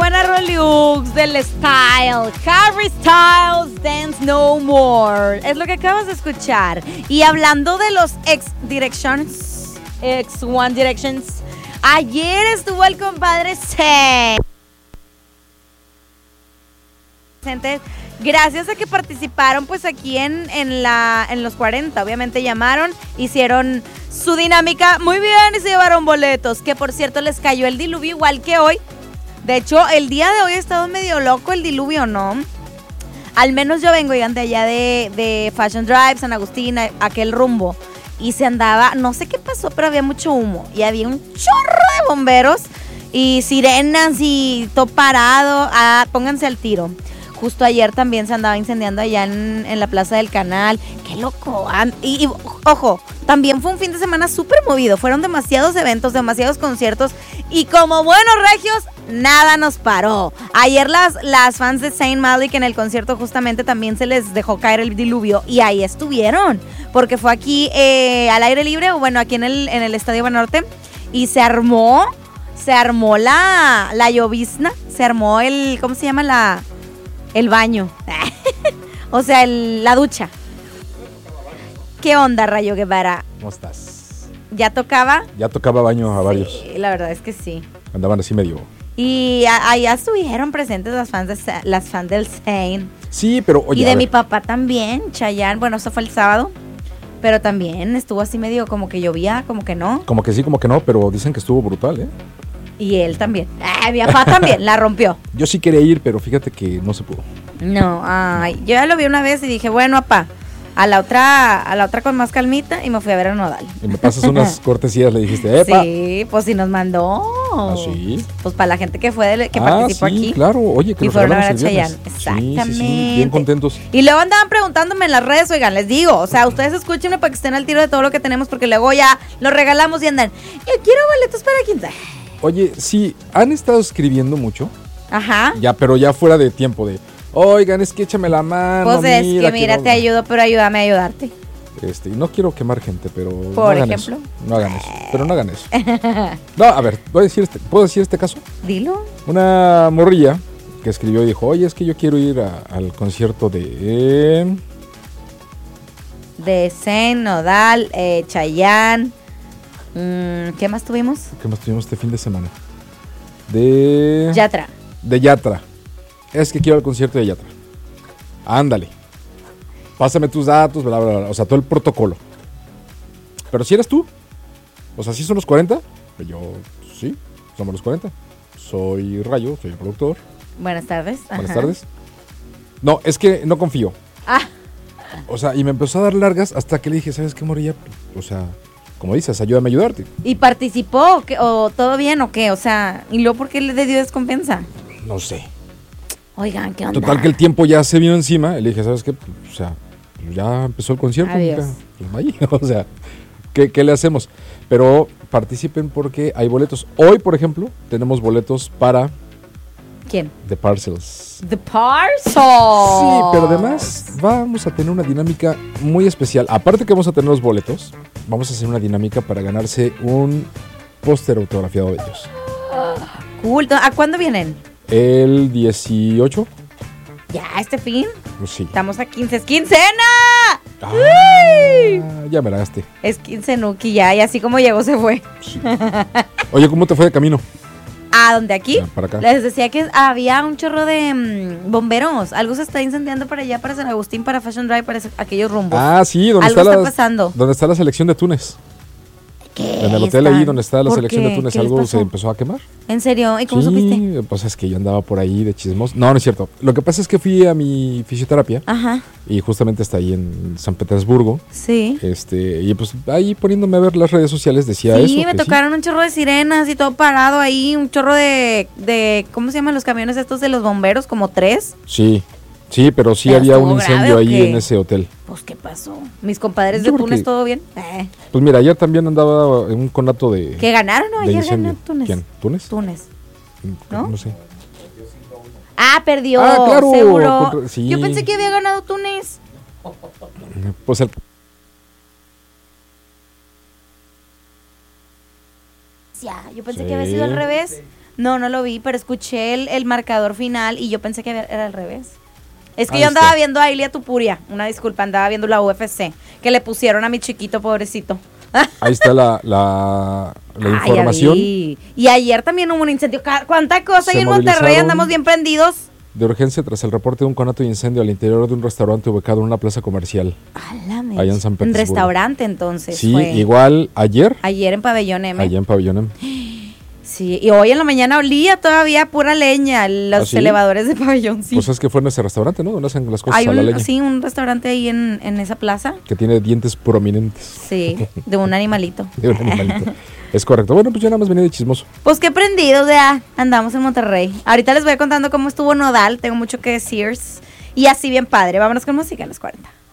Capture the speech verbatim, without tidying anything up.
buena Rolux del Style. Harry Styles Dance No More. Es lo que acabas de escuchar. Y hablando de los ex Directions, ex One Directions, ayer estuvo el compadre C. Gracias a que participaron pues aquí en, en, la, en los cuarenta. Obviamente llamaron, hicieron su dinámica muy bien y se llevaron boletos. Que por cierto les cayó el diluvio igual que hoy. De hecho, el día de hoy ha estado medio loco el diluvio, ¿no? Al menos yo vengo, oigan, de allá de, de Fashion Drive, San Agustín, aquel rumbo. Y se andaba, no sé qué pasó, pero había mucho humo. Y había un chorro de bomberos y sirenas y todo parado. Ah, pónganse al tiro. Justo ayer también se andaba incendiando allá en, en la Plaza del Canal. ¡Qué loco! Y, y ojo, también fue un fin de semana súper movido. Fueron demasiados eventos, demasiados conciertos. Y como buenos regios, nada nos paró. Ayer las, las fans de Zayn Malik en el concierto justamente también se les dejó caer el diluvio. Y ahí estuvieron. Porque fue aquí eh, al aire libre, o bueno, aquí en el, en el Estadio Banorte. Y se armó, se armó la, la llovizna. Se armó el, ¿cómo se llama la...? El baño. O sea, el, la ducha. ¿Qué onda, Rayo Guevara? ¿Cómo estás? ¿Ya tocaba? Ya tocaba baño a sí, varios. La verdad es que sí. Andaban así medio. Y allá estuvieron presentes las fans, de, las fans del Zayn. Sí, pero oye. Y de mi papá también, Chayanne. Bueno, eso fue el sábado. Pero también estuvo así medio como que llovía, como que no. Como que sí, como que no, pero dicen que estuvo brutal, ¿eh? Y él también. Ah, mi papá también, la rompió. Yo sí quería ir, pero fíjate que no se pudo. No, ay, yo ya lo vi una vez y dije, bueno, papá, a la otra, a la otra con más calmita, y me fui a ver a Nodal. Y me pasas unas cortesías, le dijiste, ¡epa! Sí, pues sí nos mandó. ¿Ah, sí? Pues para la gente que fue, de, que ah, participó sí, aquí. claro, oye, que y nos fueron a ver a regalamos el Chayanne. viernes. Exactamente. Sí, sí, sí, bien contentos. Y luego andaban preguntándome en las redes, oigan, les digo, o sea, ustedes escúchenme para que estén al tiro de todo lo que tenemos, porque luego ya lo regalamos y andan, yo quiero boletos para quien sea. Oye, sí, han estado escribiendo mucho. Ajá. Ya, pero ya fuera de tiempo de, oigan, es que échame la mano. Pues es mira, que mira, no, te ayudo, pero ayúdame a ayudarte. Este, y no quiero quemar gente, pero Por no hagan ejemplo. eso. No hagan eso, pero no hagan eso. No, a ver, voy a decir este, ¿puedo decir este caso? Dilo. Una morrilla que escribió y dijo, oye, es que yo quiero ir a, al concierto de... Eh... De Zayn, Nodal, eh, Chayanne. Mm, ¿Qué más tuvimos? ¿Qué más tuvimos este fin de semana? De... Yatra. De Yatra. Es que quiero al concierto de Yatra. Ándale. Pásame tus datos, bla, bla, bla. O sea, todo el protocolo. Pero si eres tú. O sea, si son los cuarenta. Yo, sí, somos los cuarenta. Soy Rayo, soy el productor. Buenas tardes. Buenas Ajá. tardes. No, es que no confío. Ah. O sea, y me empezó a dar largas hasta que le dije, ¿sabes qué, morilla? O sea, como dices, ayúdame a ayudarte. ¿Y participó? ¿Qué, ¿O todo bien o qué? O sea, ¿y luego por qué le dio desconfianza? No sé. Oigan, ¿qué onda? Total que el tiempo ya se vino encima. Y le dije, ¿sabes qué? O sea, ya empezó el concierto. Adiós. Mira, pues ahí, o sea, ¿qué, ¿qué le hacemos? Pero participen porque hay boletos. Hoy, por ejemplo, tenemos boletos para... ¿Quién? The Parcels. The Parcels. Sí, pero además vamos a tener una dinámica muy especial. Aparte que vamos a tener los boletos, vamos a hacer una dinámica para ganarse un póster autografiado de ellos. Cool. ¿A cuándo vienen? El dieciocho. Ya, este fin. Pues sí. Estamos a quince. ¡Es quincena! Ah, ya me la gasté. Es quincenuki ya, y así como llegó se fue. Sí. Oye, ¿cómo te fue de camino? ¿A dónde aquí? Ya, para acá. Les decía que había un chorro de mmm, bomberos. Algo se está incendiando para allá, para San Agustín, para Fashion Drive, para ese, aquellos rumbos. Ah, sí, donde Algo está, está la, pasando. donde está la selección de Túnez. ¿Qué? En el hotel están? ahí donde está la ¿Por selección qué? de Túnez, ¿Qué les algo pasó? se empezó a quemar. ¿En serio? ¿Y cómo sí, supiste? Pues es que yo andaba por ahí de chismos. No, no es cierto. Lo que pasa es que fui a mi fisioterapia. Ajá. Y justamente está ahí en San Petersburgo. Sí. Este, y pues ahí poniéndome a ver las redes sociales decía Sí, eso. me que tocaron un chorro de sirenas y todo parado ahí, un chorro de, de, ¿cómo se llaman los camiones estos de los bomberos? Como tres. Sí, sí, pero sí ¿Pero había un estuvo grave incendio o ahí qué? en ese hotel. Pues, ¿qué pasó? Mis compadres Yo de creo Túnez, que- ¿todo bien? Eh. Pues mira, ayer también andaba en un conato de... ¿Que ganaron o de ayer incendio. ganó Túnez? ¿Quién? ¿Túnez? Túnez. ¿No? ¿No? No sé. Ah, perdió, Ah, claro, seguro. contra- sí. Yo pensé que había ganado Túnez. Pues el... Ya, yo pensé Sí. que había sido al revés. No, no lo vi, pero escuché el, el marcador final y yo pensé que era al revés. Es que Ahí yo andaba está. viendo a Ilia Tupuria, una disculpa, andaba viendo la U F C, que le pusieron a mi chiquito pobrecito. Ahí está la, la, la Ah, ya información vi. Y ayer también hubo un incendio. Ca- ¿Cuánta cosa Se hay en Monterrey? movilizaron- Andamos bien prendidos. de urgencia tras el reporte de un conato de incendio al interior de un restaurante ubicado en una plaza comercial. A la mecha. Allá en San Petersburgo. restaurante entonces Sí, fue. igual ayer, Ayer en Pabellón M. allá en Pabellón M. Sí, y hoy en la mañana olía todavía pura leña los ¿Ah, sí? elevadores de Pabellón, sí. Pues es que fue en ese restaurante, ¿no? Donde hacen las cosas Hay a la un, leña. sí, un restaurante ahí en, en esa plaza. Que tiene dientes prominentes Sí, de un animalito. de un animalito. Es correcto. Bueno, pues yo nada más venía de chismoso. Pues qué prendidos ya andamos en Monterrey. Ahorita les voy contando cómo estuvo Nodal, tengo mucho que decir. Y así bien padre. Vámonos con música en los cuarenta.